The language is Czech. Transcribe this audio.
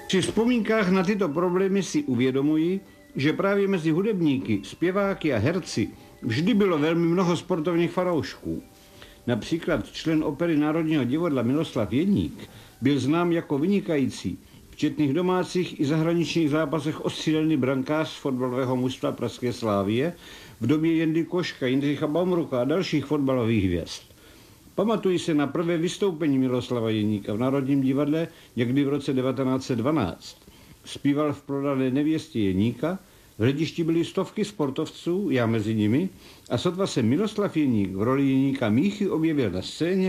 Při vzpomínkách na tyto problémy si uvědomuji, že právě mezi hudebníky, zpěváky a herci vždy bylo velmi mnoho sportovních fanoušků. Například člen opery Národního divadla Miloslav Jeník byl znám jako vynikající v četných domácích i zahraničních zápasech ostřílený brankář fotbalového mužstva pražské Slavie v době Jendy Koška, Jindřicha Baumruka a dalších fotbalových hvězd. Pamatuji se na prvé vystoupení Miloslava Jeníka v Národním divadle někdy v roce 1912. Zpíval v Prodané nevěstě Jeníka, v hledišti byly stovky sportovců, já mezi nimi, a sotva se Miloslav Jeník v roli Jeníka Míchy objevil na scéně,